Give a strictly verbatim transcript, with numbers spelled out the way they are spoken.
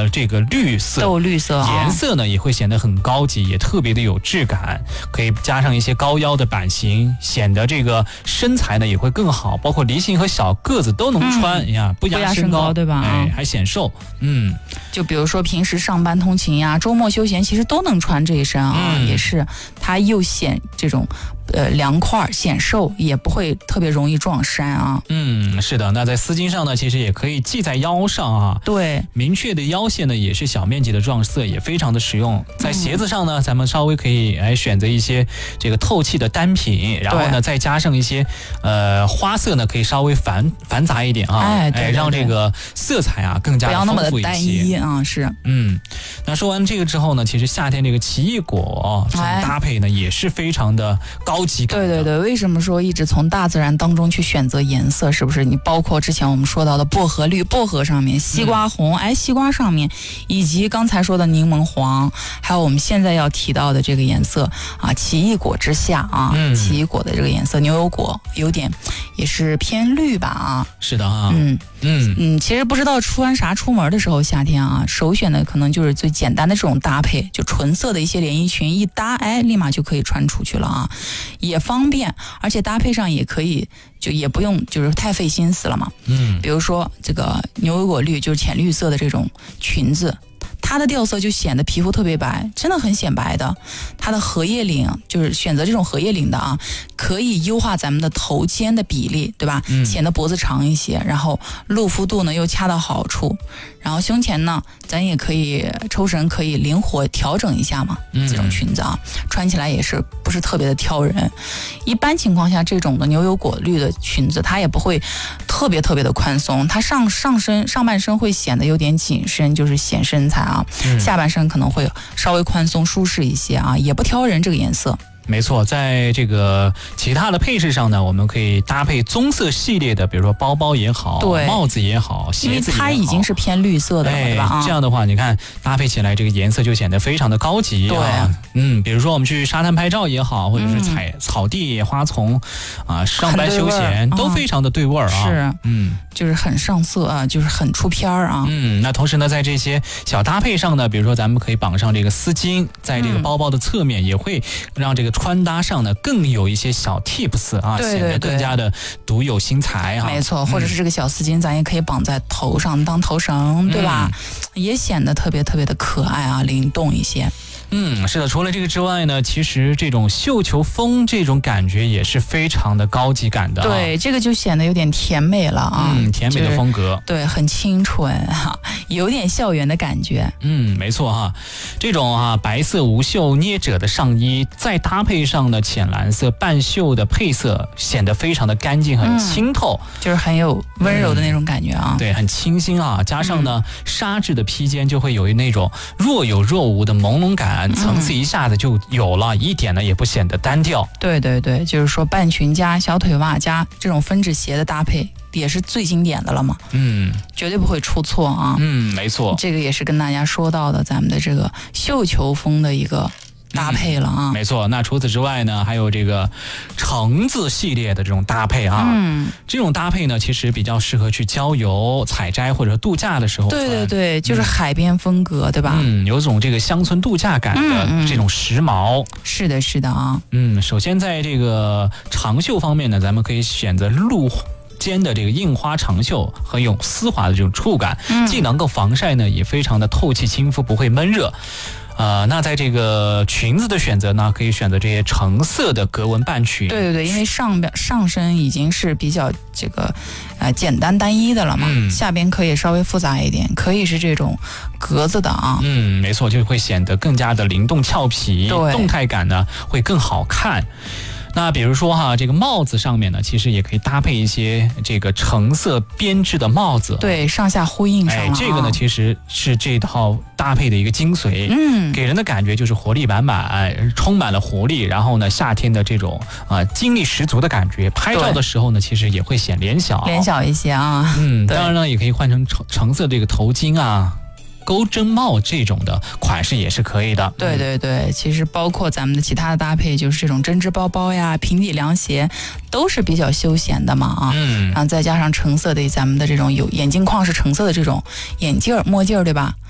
呃这个绿色， 豆绿色、啊， 颜色呢也会显得很高级，也特别的有质感。可以加上一些高腰的版型，显得这个身材呢也会更好，包括梨形和小个子都能穿、嗯、呀，不压身高， 对吧？ 哎，还显瘦。嗯， 就比如说平时上班通勤呀，周末休闲，其实都能穿这一身啊，嗯、也是它又显这种。呃，凉快显瘦，也不会特别容易撞衫啊。 嗯，是的。那在丝巾上呢，其实也可以系在腰上啊。 对， 明确的腰线呢，也是小面积的撞色，也非常的实用。在鞋子上呢，嗯、咱们稍微可以来选择一些这个透气的单品，然后呢，再加上一些呃花色呢，可以稍微繁繁杂一点啊， 哎，对对对， 哎，让这个色彩啊更加的丰富一些， 不要那么的单一啊。是， 嗯。那说完这个之后呢，其实夏天这个奇异果这种搭配呢，哎、也是非常的高。高级感。 对对对，为什么说一直从大自然当中去选择颜色？是不是？你包括之前我们说到的薄荷绿，薄荷上面，西瓜红，嗯、哎，西瓜上面，以及刚才说的柠檬黄，还有我们现在要提到的这个颜色啊，奇异果之下啊，嗯、奇异果的这个颜色，牛油果有点也是偏绿吧啊。 是的啊， 嗯嗯嗯，其实不知道穿啥出门的时候，夏天啊，首选的可能就是最简单的这种搭配，就纯色的一些连衣裙一搭，哎，立马就可以穿出去了啊。也方便，而且搭配上也可以，就也不用就是太费心思了嘛。 嗯， 比如说这个牛油果绿，就是浅绿色的这种裙子，它的调色就显得皮肤特别白，真的很显白的。它的荷叶领就是选择这种荷叶领的啊，可以优化咱们的头肩的比例，对吧？嗯，显得脖子长一些，然后露肤度呢又恰到好处。然后胸前呢，咱也可以抽绳，可以灵活调整一下嘛。嗯，这种裙子啊，穿起来也是不是特别的挑人。一般情况下，这种的牛油果绿的裙子，它也不会特别特别的宽松，它上上身上半身会显得有点紧身，就是显身材啊。嗯、下半身可能会稍微宽松舒适一些啊，也不挑人这个颜色。 没错，在这个其他的配饰上呢，我们可以搭配棕色系列的，比如说包包也好， 对， 帽子也好，鞋子也好， 它已经是偏绿色的了， 哎、 对吧？ 这样的话，你看搭配起来，这个颜色就显得非常的高级。 对， 啊、嗯，比如说我们去沙滩拍照也好，或者是采、嗯、草地花丛啊，上班休闲都非常的对味儿啊。 是， 嗯， 就是很上色啊，就是很出片儿啊。 嗯，那同时呢，在这些小搭配上呢，比如说咱们可以绑上这个丝巾，在这个包包的侧面，也会让这个穿搭上呢。更有一些小 tips 啊， 对对对， 显得更加的独有新才啊。 没错，或者是这个小丝巾，咱也可以绑在头上当头绳，对吧？嗯、也显得特别特别的可爱啊，灵动一些。 嗯，是的，除了这个之外呢，其实这种绣球风这种感觉也是非常的高级感的、啊。 对，这个就显得有点甜美了啊， 嗯，甜美的风格， 就是、对，很清纯哈，有点校园的感觉。 嗯，没错哈，这种啊白色无袖捏褶的上衣，再搭配上呢浅蓝色半袖的配色，显得非常的干净，很清透、 嗯，就是很有温柔的那种感觉啊。 嗯、对，很清新啊，加上呢、嗯、纱质的披肩，就会有那种若有若无的朦胧感。层次一下子就有了、嗯、一点呢，也不显得单调。 对对对，就是说半裙加小腿袜加这种分趾鞋的搭配，也是最经典的了嘛。嗯，绝对不会出错啊。 嗯，没错， 这个也是跟大家说到的，咱们的这个绣球风的一个搭配了啊、 嗯，没错。那除此之外呢，还有这个橙子系列的这种搭配啊，嗯，这种搭配呢，其实比较适合去郊游、采摘或者度假的时候。 对对对，就是海边风格，嗯、对吧？ 嗯，有种这个乡村度假感的这种时髦。 嗯、是的，是的啊。 嗯，首先在这个长袖方面呢，咱们可以选择露肩的这个印花长袖，很有丝滑的这种触感，嗯、既能够防晒呢，也非常的透气亲肤，不会闷热。呃，那在这个裙子的选择呢，可以选择这些橙色的格纹半裙。 对对对，因为上边上身已经是比较这个呃简单单一的了嘛，嗯、下边可以稍微复杂一点，可以是这种格子的啊。 嗯，没错，就会显得更加的灵动俏皮，动态感呢会更好看。那比如说哈，这个帽子上面呢，其实也可以搭配一些这个橙色编织的帽子， 对，上下呼应上了、啊。 哎，这个呢，其实是这套搭配的一个精髓，嗯，给人的感觉就是活力满满，充满了活力，然后呢，夏天的这种啊、呃、精力十足的感觉。拍照的时候呢，其实也会显脸小， 脸小一些啊。 嗯，当然呢，也可以换成橙橙色这个头巾啊。钩针帽这种的款式也是可以的。 对对对，其实包括咱们的其他的搭配，就是这种针织包包呀、平底凉鞋，都是比较休闲的嘛啊。嗯。然后再加上橙色的咱们的这种有眼镜框是橙色的这种眼镜墨镜，对吧？